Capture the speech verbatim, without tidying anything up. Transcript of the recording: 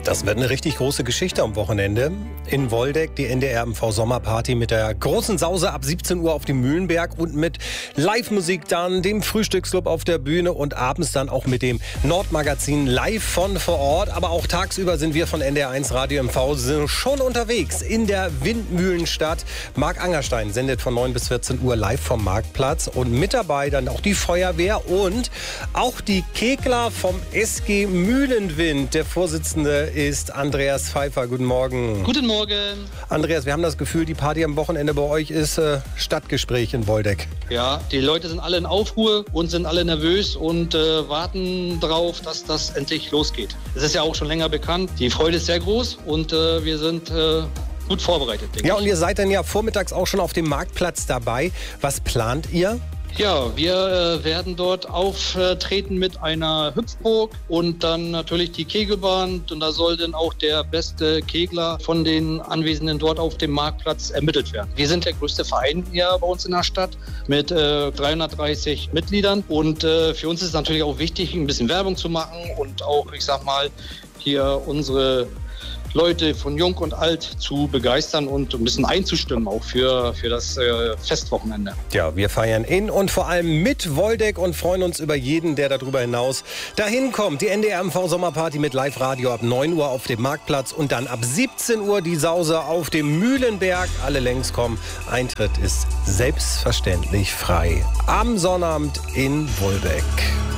Das wird eine richtig große Geschichte am Wochenende. In Woldeck die N D R M V Sommerparty mit der großen Sause ab siebzehn Uhr auf dem Mühlenberg und mit Live-Musik dann, dem Frühstücksclub auf der Bühne und abends dann auch mit dem Nordmagazin live von vor Ort. Aber auch tagsüber sind wir von N D R eins Radio M V schon unterwegs in der Windmühlenstadt. Marc Angerstein sendet von neun bis vierzehn Uhr live vom Marktplatz und mit dabei dann auch die Feuerwehr und auch die Kegler vom S G Mühlenwind. Der Vorsitzende ist Andreas Pfeiffer. Guten Morgen. Guten Morgen. Andreas, wir haben das Gefühl, die Party am Wochenende bei euch ist äh, Stadtgespräch in Woldeck. Ja, die Leute sind alle in Aufruhr und sind alle nervös und äh, warten darauf, dass das endlich losgeht. Es ist ja auch schon länger bekannt. Die Freude ist sehr groß und äh, wir sind äh, gut vorbereitet, denke ich. Ja, und ihr seid dann ja vormittags auch schon auf dem Marktplatz dabei. Was plant ihr? Ja, wir äh, werden dort auftreten mit einer Hüpfburg und dann natürlich die Kegelbahn. Und da soll dann auch der beste Kegler von den Anwesenden dort auf dem Marktplatz ermittelt werden. Wir sind der größte Verein hier bei uns in der Stadt mit äh, dreihundertdreißig Mitgliedern. Und äh, für uns ist es natürlich auch wichtig, ein bisschen Werbung zu machen und auch, ich sag mal, hier unsere Leute von Jung und Alt zu begeistern und ein bisschen einzustimmen, auch für, für das äh, Festwochenende. Ja, wir feiern in und vor allem mit Woldeck und freuen uns über jeden, der darüber hinaus dahin kommt. Die N D R M V Sommerparty mit Live-Radio ab neun Uhr auf dem Marktplatz und dann ab siebzehn Uhr die Sause auf dem Mühlenberg. Alle längs kommen. Eintritt ist selbstverständlich frei. Am Sonnabend in Woldeck.